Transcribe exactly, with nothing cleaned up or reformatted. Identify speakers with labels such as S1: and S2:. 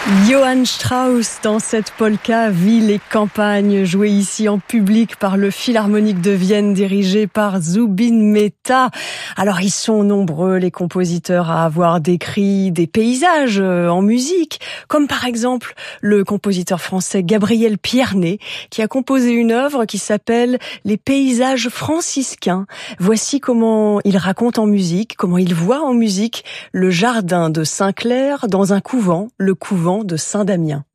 S1: Johann Strauss dans cette polka Ville et campagne, jouée ici en public par le Philharmonique de Vienne, dirigé par Zubin Mehta. Alors ils sont nombreux les compositeurs à avoir décrit des paysages en musique, comme par exemple le compositeur français Gabriel Pierné, qui a composé une œuvre qui s'appelle Les paysages franciscains. Voici comment il raconte en musique, comment il voit en musique le jardin de Saint-Clair dans un couvent, le couvent de Saint-Damien.